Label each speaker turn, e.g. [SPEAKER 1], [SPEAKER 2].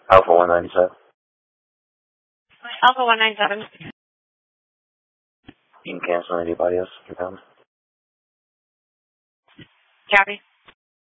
[SPEAKER 1] Alpha 197.
[SPEAKER 2] Alpha 197.
[SPEAKER 1] You can cancel anybody else if you're coming.
[SPEAKER 2] Copy.